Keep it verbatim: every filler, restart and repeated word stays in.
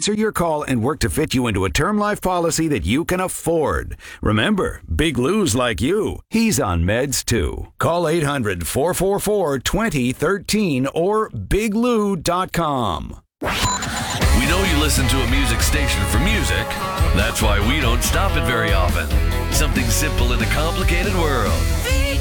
answer your call and work to fit you into a term life policy that you can afford. Remember, Big Lou's like you. He's on meds too. Call eight hundred, four four four, two zero one three or big lou dot com. We know you listen to a music station for music. That's why we don't stop it very often. Something simple in a complicated world.